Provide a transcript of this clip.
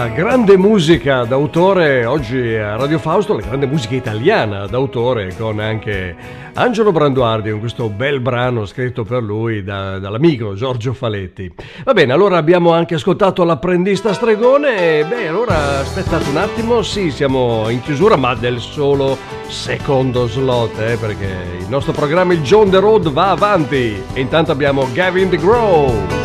la grande musica d'autore oggi a Radio Fausto, la grande musica italiana d'autore con anche Angelo Branduardi con questo bel brano scritto per lui dall'amico Giorgio Faletti. Va bene, allora abbiamo anche ascoltato L'apprendista stregone e beh, allora aspettate un attimo, sì, siamo in chiusura ma del solo secondo slot, perché il nostro programma il John the Road va avanti e intanto abbiamo Gavin DeGraw.